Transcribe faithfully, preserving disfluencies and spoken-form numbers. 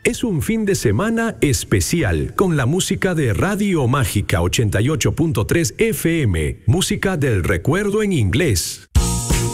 es un fin de semana especial con la música de Radio Mágica ochenta y ocho punto tres F M, música del recuerdo en inglés.